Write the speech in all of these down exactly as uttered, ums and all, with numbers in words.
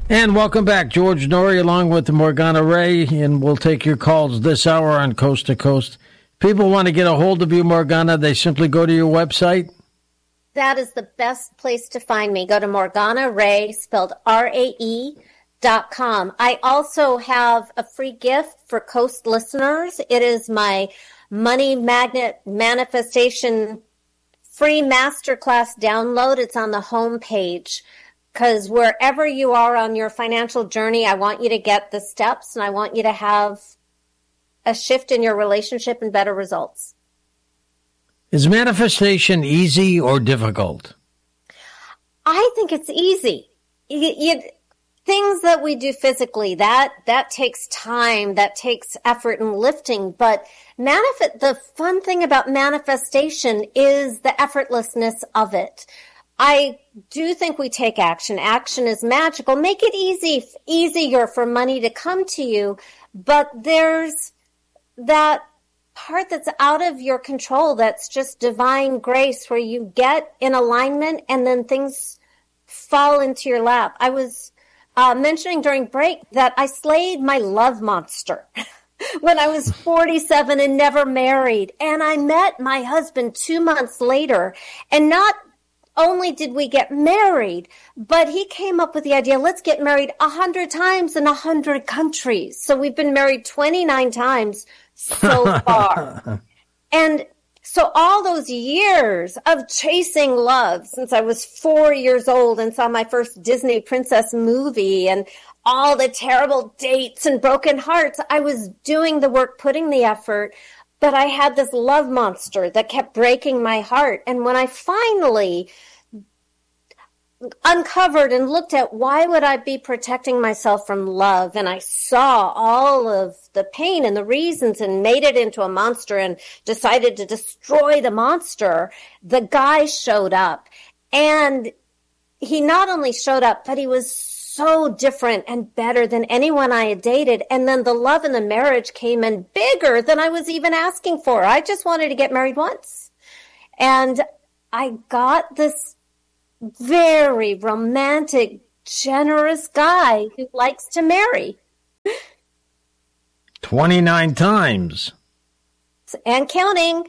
And welcome back, George Noory, along with Morgana Ray, and we'll take your calls this hour on Coast to Coast. People want to get a hold of you, Morgana, they simply go to your website? That is the best place to find me. Go to Morgana Ray, spelled R A E, dot com. I also have a free gift for Coast listeners. It is my Money Magnet Manifestation free masterclass download. It's on the home page. Because wherever you are on your financial journey, I want you to get the steps and I want you to have a shift in your relationship and better results. Is manifestation easy or difficult? I think it's easy. You, you, things that we do physically, that, that takes time, that takes effort and lifting. But manifest, the fun thing about manifestation is the effortlessness of it. I do think we take action. Action is magical. Make it easy, easier for money to come to you. But there's that part that's out of your control. That's just divine grace where you get in alignment and then things fall into your lap. I was uh, mentioning during break that I slayed my love monster when I was forty-seven and never married. And I met my husband two months later, and not only did we get married, but he came up with the idea, let's get married a hundred times in a hundred countries. So we've been married twenty-nine times so far. And so all those years of chasing love since I was four years old and saw my first Disney princess movie and all the terrible dates and broken hearts, I was doing the work, putting the effort. But I had this love monster that kept breaking my heart. And when I finally uncovered and looked at why would I be protecting myself from love, and I saw all of the pain and the reasons and made it into a monster and decided to destroy the monster, the guy showed up. And he not only showed up, but he was so different and better than anyone I had dated. And then the love and the marriage came in bigger than I was even asking for. I just wanted to get married once. And I got this very romantic, generous guy who likes to marry. twenty-nine times. And counting.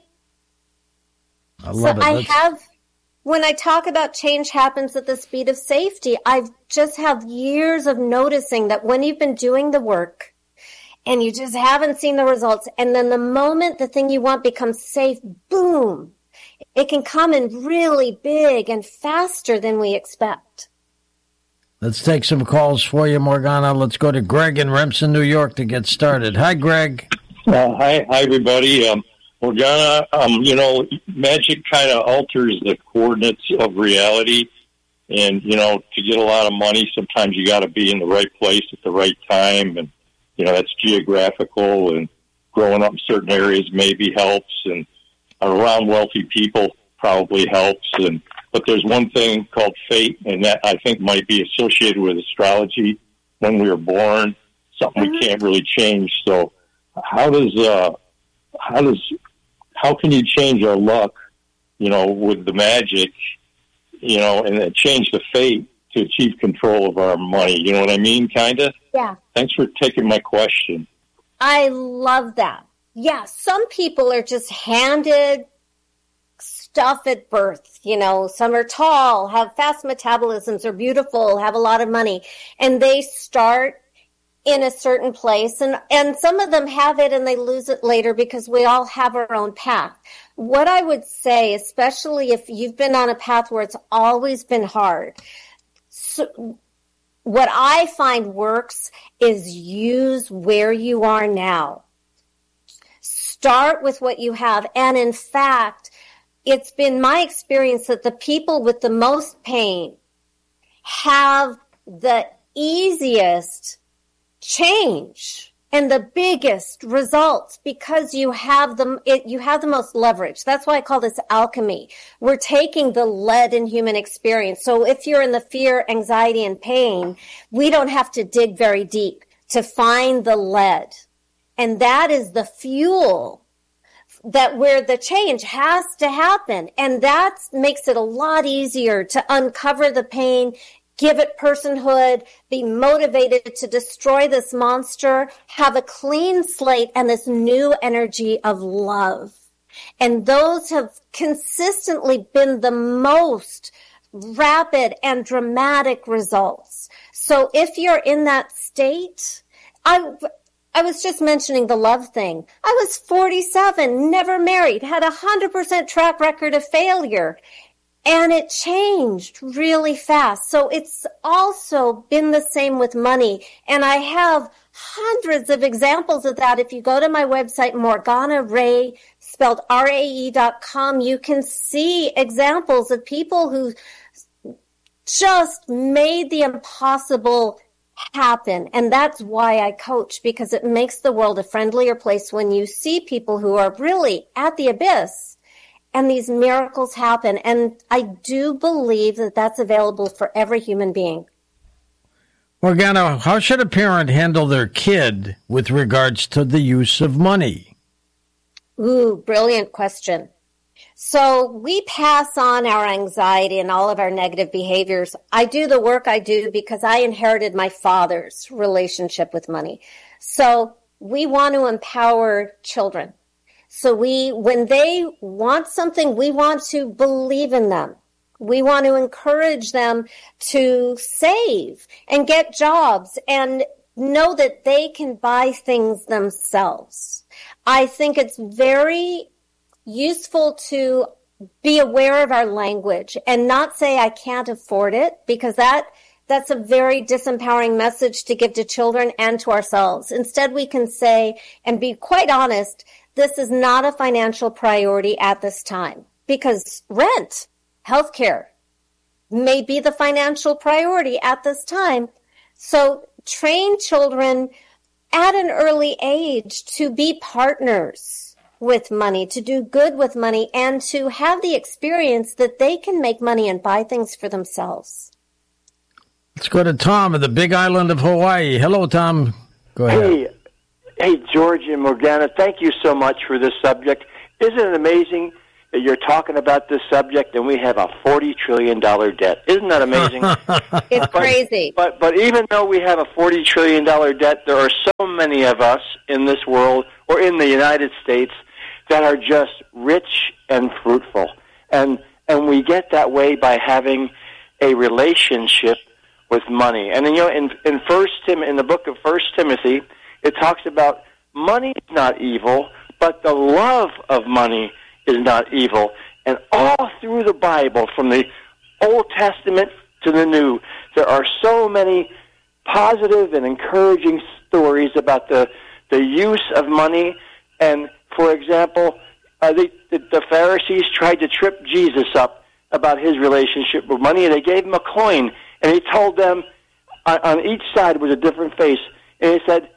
I love so it. I That's... have... When I talk about change happens at the speed of safety, I've just have years of noticing that when you've been doing the work and you just haven't seen the results, and then the moment the thing you want becomes safe, boom, it can come in really big and faster than we expect. Let's take some calls for you, Morgana. Let's go to Greg in Remsen, New York to get started. Hi, Greg. Uh, hi, hi, everybody. Um, Morgana, um, you know, magic kind of alters the coordinates of reality. And, you know, to get a lot of money, sometimes you got to be in the right place at the right time. And, you know, that's geographical, and growing up in certain areas maybe helps. And around wealthy people probably helps. And but there's one thing called fate, and that I think might be associated with astrology when we were born, something we can't really change. So how does, uh, how does, how can you change our luck, you know, with the magic, you know, and then change the fate to achieve control of our money? You know what I mean? Kind of? Yeah. Thanks for taking my question. I love that. Yeah, some people are just handed stuff at birth. You know, some are tall, have fast metabolisms, are beautiful, have a lot of money, and they start in a certain place, and, and some of them have it and they lose it later because we all have our own path. What I would say, especially if you've been on a path where it's always been hard, so what I find works is use where you are now. Start with what you have. And in fact, it's been my experience that the people with the most pain have the easiest change and the biggest results because you have them, it, you have the most leverage. That's why I call this alchemy. We're taking the lead in human experience. So if you're in the fear, anxiety, and pain, we don't have to dig very deep to find the lead. And that is the fuel that where the change has to happen. And that makes it a lot easier to uncover the pain give it personhood, be motivated to destroy this monster, have a clean slate and this new energy of love. And those have consistently been the most rapid and dramatic results. So if you're in that state, I, I was just mentioning the love thing. I was forty-seven, never married, had a one hundred percent track record of failure. And it changed really fast. So it's also been the same with money. And I have hundreds of examples of that. If you go to my website, Morgana Ray, spelled R A E dot com, you can see examples of people who just made the impossible happen. And that's why I coach, because it makes the world a friendlier place when you see people who are really at the abyss and these miracles happen. And I do believe that that's available for every human being. Morgana, how should a parent handle their kid with regards to the use of money? Ooh, brilliant question. So we pass on our anxiety and all of our negative behaviors. I do the work I do because I inherited my father's relationship with money. So we want to empower children. So we, when they want something, we want to believe in them. We want to encourage them to save and get jobs and know that they can buy things themselves. I think it's very useful to be aware of our language and not say I can't afford it, because that that's a very disempowering message to give to children and to ourselves. Instead, we can say and be quite honest, this is not a financial priority at this time, because rent, healthcare may be the financial priority at this time. So train children at an early age to be partners with money, to do good with money, and to have the experience that they can make money and buy things for themselves. Let's go to Tom of the Big Island of Hawaii. Hello, Tom. Go ahead. Hey, hey, George and Morgana, thank you so much for this subject. Isn't it amazing that you're talking about this subject and we have a forty trillion dollars debt? Isn't that amazing? It's but, crazy. But but even though we have a forty trillion dollars debt, there are so many of us in this world or in the United States that are just rich and fruitful. And and we get that way by having a relationship with money. And you know, in in First Tim in the book of First Timothy, it talks about money is not evil, but the love of money is not evil. And all through the Bible, from the Old Testament to the New, there are so many positive and encouraging stories about the the use of money. And for example, uh, the, the, the Pharisees tried to trip Jesus up about his relationship with money, and they gave him a coin, and he told them on, on each side was a different face, and he said,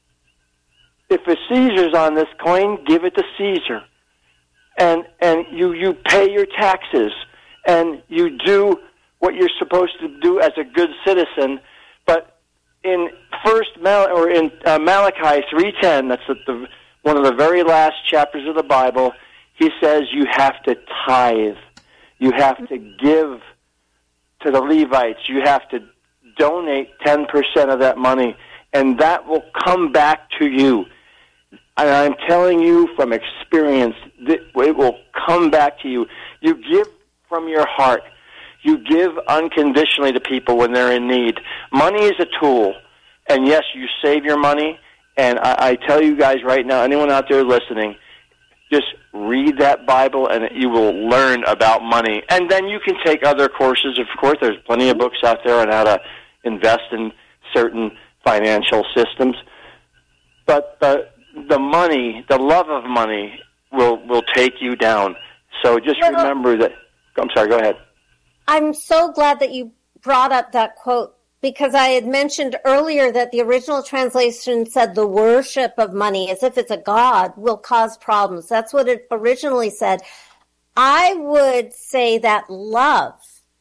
if a Caesar's on this coin, give it to Caesar. And and you, you pay your taxes, and you do what you're supposed to do as a good citizen. But in First Mal or in uh, Malachi three ten, that's the, the one of the very last chapters of the Bible, he says you have to tithe. You have to give to the Levites. You have to donate ten percent of that money, and that will come back to you. And I'm telling you from experience, that it will come back to you. You give from your heart. You give unconditionally to people when they're in need. Money is a tool, and yes, you save your money. And I, I tell you guys right now, anyone out there listening, just read that Bible and you will learn about money. And then you can take other courses. Of course, there's plenty of books out there on how to invest in certain financial systems. But the, the money, the love of money will, will take you down. So just well, remember that. I'm sorry, go ahead. I'm so glad that you brought up that quote, because I had mentioned earlier that the original translation said the worship of money, as if it's a god, will cause problems. That's what it originally said. I would say that love,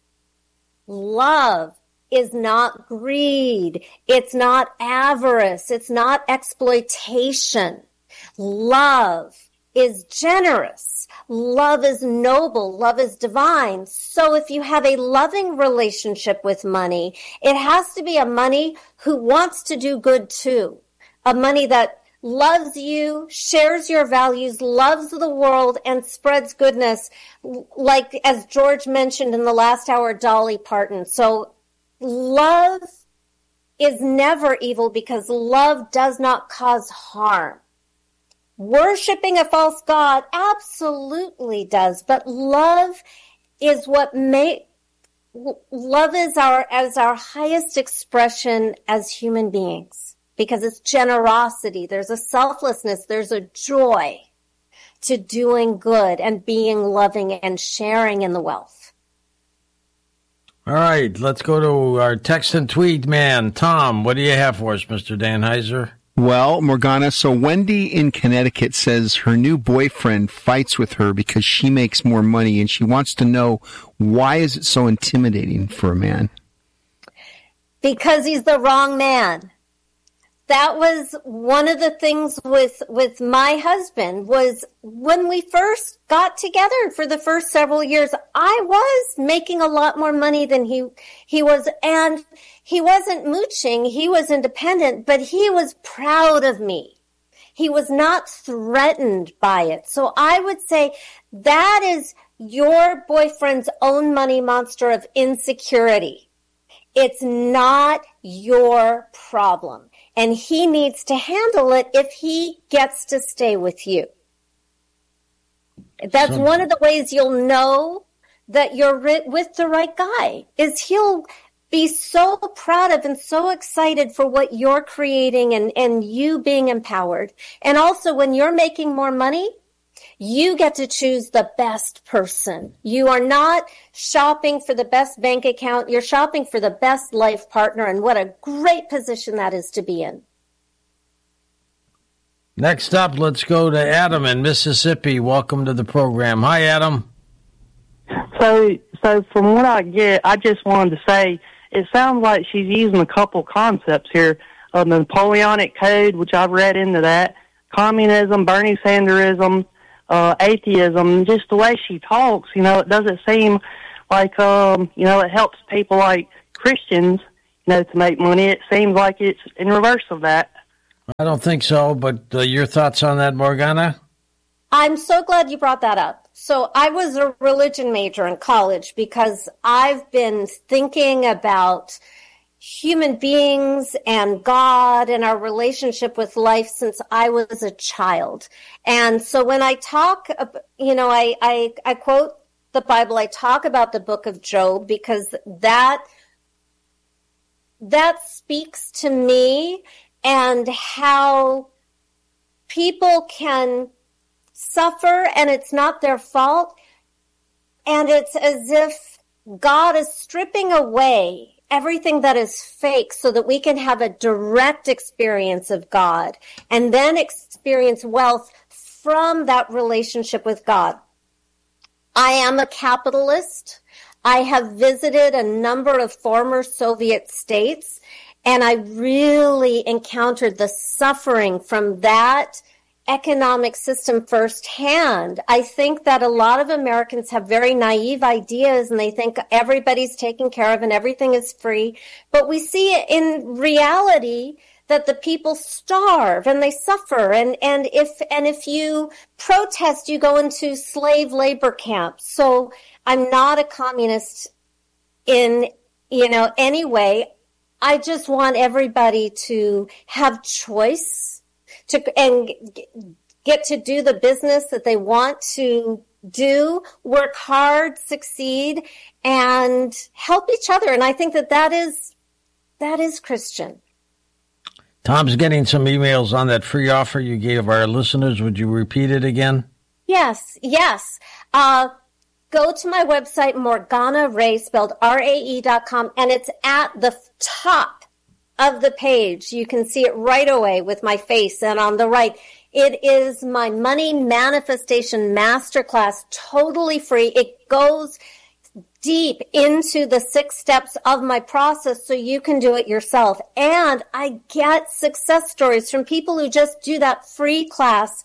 love is not greed. It's not avarice. It's not exploitation. Love is generous. Love is noble. Love is divine. So if you have a loving relationship with money, it has to be a money who wants to do good too. A money that loves you, shares your values, loves the world, and spreads goodness, like as George mentioned in the last hour, Dolly Parton. So love is never evil because love does not cause harm. Worshipping a false god absolutely does, but love is what make love is our as our highest expression as human beings, because it's generosity. There's a selflessness, there's a joy to doing good and being loving and sharing in the wealth. All right, let's go to our text and tweet man. Tom, what do you have for us, Mister Danheiser? Well, Morgana, so Wendy in Connecticut says her new boyfriend fights with her because she makes more money, and she wants to know, why is it so intimidating for a man? Because he's the wrong man. That was one of the things with with my husband, was when we first got together for the first several years, I was making a lot more money than he he was, and he wasn't mooching, he was independent, but he was proud of me. He was not threatened by it. So I would say that is your boyfriend's own money monster of insecurity. It's not your problem. And he needs to handle it if he gets to stay with you. That's so, one of the ways you'll know that you're with the right guy, is he'll be so proud of and so excited for what you're creating and, and you being empowered. And also when you're making more money, you get to choose the best person. You are not shopping for the best bank account. You're shopping for the best life partner, and what a great position that is to be in. Next up, let's go to Adam in Mississippi. Welcome to the program. Hi, Adam. So, so from what I get, I just wanted to say, it sounds like she's using a couple concepts here. Uh, the Napoleonic Code, which I've read into that, communism, Bernie Sanderism, Uh, atheism, just the way she talks, you know, it doesn't seem like, um, you know, it helps people like Christians, you know, to make money. It seems like it's in reverse of that. I don't think so, but uh, your thoughts on that, Morgana? I'm so glad you brought that up. So I was a religion major in college because I've been thinking about human beings and God and our relationship with life since I was a child. And so when I talk, you know, I, I, I quote the Bible, I talk about the book of Job because that, that speaks to me and how people can suffer and it's not their fault. And it's as if God is stripping away everything that is fake so that we can have a direct experience of God and then experience wealth from that relationship with God. I am a capitalist. I have visited a number of former Soviet states, and I really encountered the suffering from that economic system firsthand. I think that a lot of Americans have very naive ideas and they think everybody's taken care of and everything is free. But we see in reality that the people starve and they suffer. And, and if, and if you protest, you go into slave labor camps. So I'm not a communist in, you know, any way. I just want everybody to have choice. To, and get to do the business that they want to do, work hard, succeed, and help each other. And I think that that is, that is Christian. Tom's getting some emails on that free offer you gave our listeners. Would you repeat it again? Yes, yes. Uh, go to my website, Morgana Rae, spelled R A E dot com, and it's at the top of the page. You can see it right away with my face, and on the right, it is my Money Manifestation Masterclass, totally free. It goes deep into the six steps of my process so you can do it yourself. And I get success stories from people who just do that free class.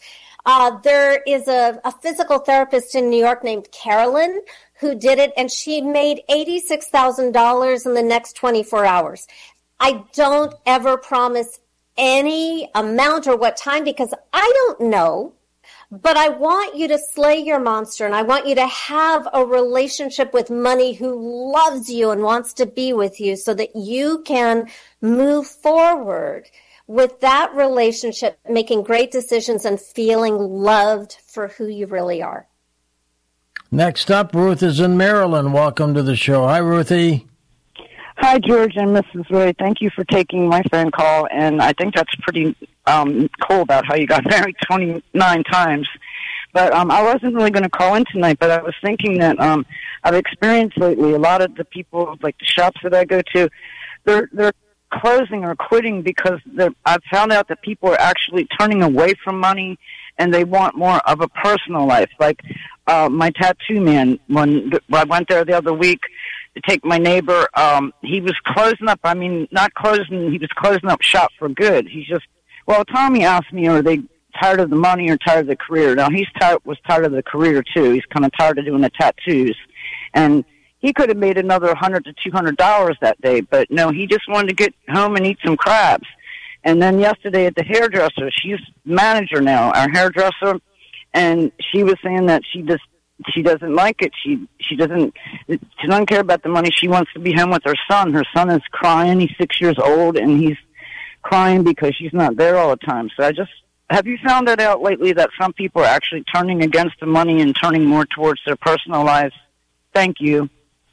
Uh, there is a, a physical therapist in New York named Carolyn who did it, and she made eighty-six thousand dollars in the next twenty-four hours. I don't ever promise any amount or what time because I don't know, but I want you to slay your monster, and I want you to have a relationship with money who loves you and wants to be with you so that you can move forward with that relationship, making great decisions and feeling loved for who you really are. Next up, Ruth is in Maryland. Welcome to the show. Hi, Ruthie. Hi, George and Missus Roy. Thank you for taking my phone call, and I think that's pretty um, cool about how you got married twenty-nine times. But um, I wasn't really going to call in tonight, but I was thinking that um, I've experienced lately a lot of the people, like the shops that I go to, they're they're closing or quitting because I've found out that people are actually turning away from money and they want more of a personal life. Like uh, my tattoo man, when I went there the other week to take my neighbor, um, he was closing up. I mean, not closing, he was closing up shop for good. He's just, well, Tommy asked me, are they tired of the money or tired of the career? Now, he's tired, was tired of the career too. He's kind of tired of doing the tattoos. And he could have made another one hundred to two hundred dollars that day, but no, he just wanted to get home and eat some crabs. And then yesterday at the hairdresser, she's manager now, our hairdresser, and she was saying that she just she doesn't like it. She she doesn't she doesn't care about the money. She wants to be home with her son. Her son is crying. He's six years old, and he's crying because she's not there all the time. So I just have you found that out lately that some people are actually turning against the money and turning more towards their personal lives? Thank you.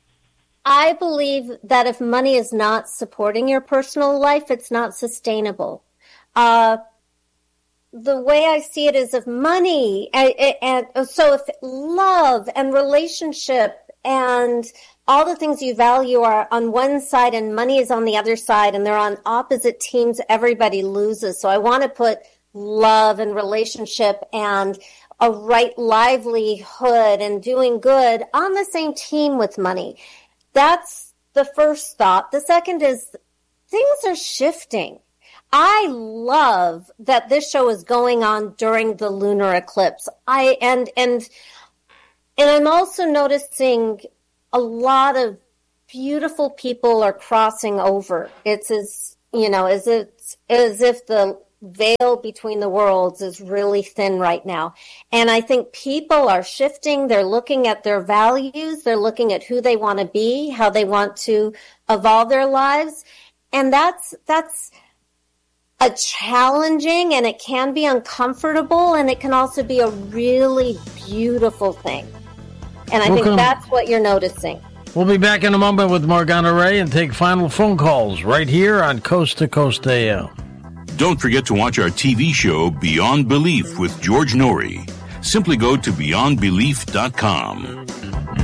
I believe that if money is not supporting your personal life, it's not sustainable. Uh, the way I see it is if money, and, and so if love and relationship and all the things you value are on one side and money is on the other side and they're on opposite teams, everybody loses. So I want to put love and relationship and a right livelihood and doing good on the same team with money. That's the first thought. The second is things are shifting. I love that this show is going on during the lunar eclipse. I and and and I'm also noticing a lot of beautiful people are crossing over. It's as you know, as it's as if the veil between the worlds is really thin right now. And I think people are shifting. They're looking at their values. They're looking at who they want to be, how they want to evolve their lives. And that's, that's a challenging, and it can be uncomfortable, and it can also be a really beautiful thing. And I we'll think come. that's what you're noticing. We'll be back in a moment with Morgana Ray and take final phone calls right here on Coast to Coast A M. Don't forget to watch our T V show Beyond Belief with George Noory. Simply go to beyond belief dot com.